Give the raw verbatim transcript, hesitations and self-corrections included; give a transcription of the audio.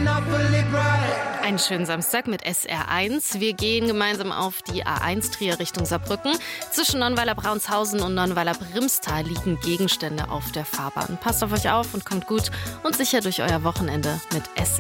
Einen schönen Samstag mit S R eins. Wir gehen gemeinsam auf die A eins Trier Richtung Saarbrücken. Zwischen Nonnweiler-Braunshausen und Nonnweiler-Brimstal liegen Gegenstände auf der Fahrbahn. Passt auf euch auf und kommt gut und sicher durch euer Wochenende mit S